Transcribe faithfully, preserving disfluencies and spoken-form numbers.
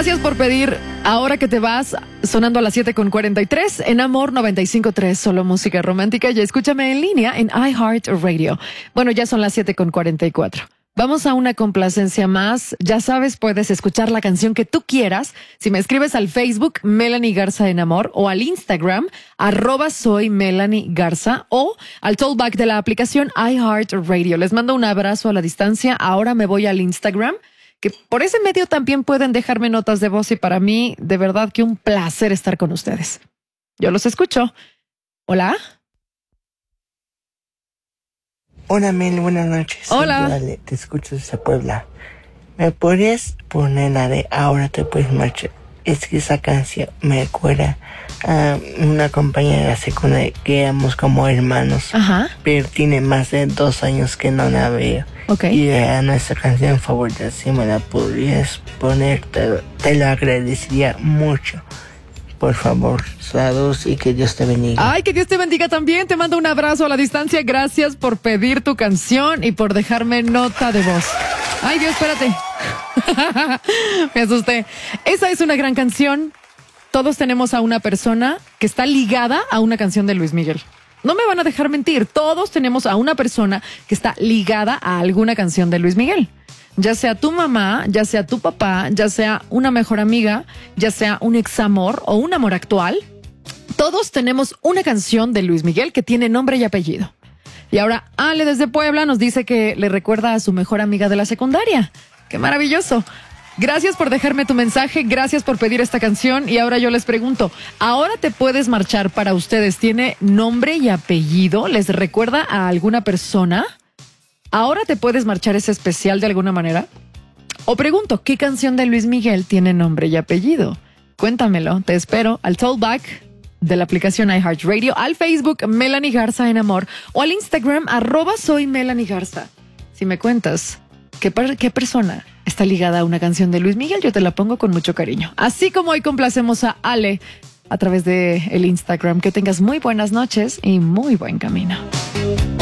Gracias por pedir Ahora que te vas, sonando a las siete con cuarenta y tres en Amor noventa y cinco punto tres, solo música romántica. Y escúchame en línea en iHeartRadio. Bueno, ya son las siete con cuarenta y cuatro. Vamos a una complacencia más. Ya sabes, puedes escuchar la canción que tú quieras si me escribes al Facebook Melanie Garza en Amor o al Instagram arroba soy Melanie Garza o al tollback de la aplicación iHeartRadio. Les mando un abrazo a la distancia. Ahora me voy al Instagram, que por ese medio también pueden dejarme notas de voz y para mí, de verdad que un placer estar con ustedes. Yo los escucho. Hola. Hola Mel, buenas noches. Hola. Dale, te escucho desde Puebla. ¿Me podrías poner la de Ahora te puedes marchar? Es que esa canción me recuerda a una compañera de la secundaria que éramos como hermanos. Ajá. Pero tiene más de dos años que no la veo. Ok. Y era nuestra canción favorita. Si me la podrías poner, te, te lo agradecería mucho. Por favor, saludos y que Dios te bendiga. Ay, que Dios te bendiga también. Te mando un abrazo a la distancia. Gracias por pedir tu canción y por dejarme nota de voz. Ay, Dios, espérate. Me asusté. Esa es una gran canción. Todos tenemos a una persona que está ligada a una canción de Luis Miguel. No me van a dejar mentir. Todos tenemos a una persona que está ligada a alguna canción de Luis Miguel. Ya sea tu mamá, ya sea tu papá, ya sea una mejor amiga, ya sea un examor o un amor actual. Todos tenemos una canción de Luis Miguel que tiene nombre y apellido. Y ahora Ale desde Puebla nos dice que le recuerda a su mejor amiga de la secundaria. ¡Qué maravilloso! Gracias por dejarme tu mensaje, gracias por pedir esta canción. Y ahora yo les pregunto, ¿Ahora te puedes marchar para ustedes tiene nombre y apellido? ¿Les recuerda a alguna persona? ¿Ahora te puedes marchar es especial de alguna manera? O pregunto, ¿qué canción de Luis Miguel tiene nombre y apellido? Cuéntamelo, te espero al tollback de la aplicación iHeartRadio, al Facebook Melanie Garza en Amor o al Instagram arroba soy Melanie Garza. Si me cuentas qué, per- qué persona está ligada a una canción de Luis Miguel, yo te la pongo con mucho cariño. Así como hoy complacemos a Ale a través de el Instagram. Que tengas muy buenas noches y muy buen camino.